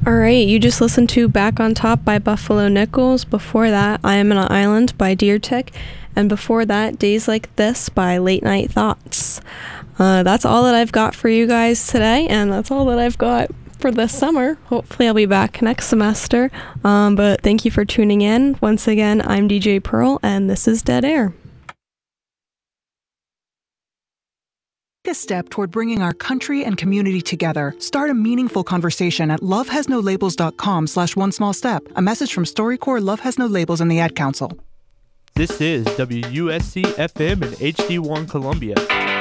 All right, you just listened to Back on Top by Buffalo Nichols. Before that, I Am on an Island by Deer Tick. And before that, Days Like This by Late Night Thoughts. That's all that I've got for you guys today, and that's all that I've got for this summer. Hopefully I'll be back next semester. But thank you for tuning in. Once again, I'm DJ Pearl, and this is Dead Air. Take a step toward bringing our country and community together. Start a meaningful conversation at lovehasnolabels.com/onesmallstep. A message from StoryCorps, Love Has No Labels, and the Ad Council. This is WUSC FM in HD1 Columbia.